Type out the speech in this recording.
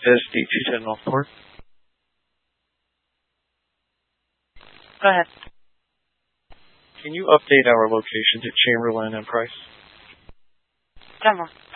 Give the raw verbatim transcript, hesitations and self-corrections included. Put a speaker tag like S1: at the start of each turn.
S1: This is D two ten Northport.
S2: Go ahead.
S1: Can you update our location to Chamberlain and Price?
S2: General.